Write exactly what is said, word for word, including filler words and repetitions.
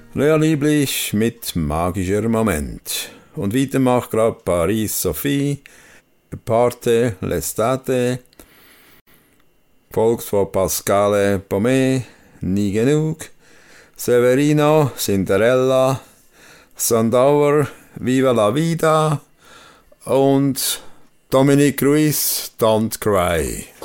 Lea Lieblich mit Magischer Moment. Und weiter macht gerade Paris Sophie, Parte L'estate, folgt von Pascale Pomé, Nie genug, Severino, Cinderella, Sandauer, Viva la Vida und Dominique Ruiz, Don't Cry.